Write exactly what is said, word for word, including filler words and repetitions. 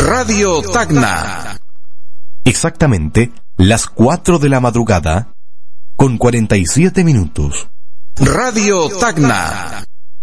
Radio Tacna. Exactamente las cuatro de la madrugada con cuarenta y siete minutos. Radio Tacna.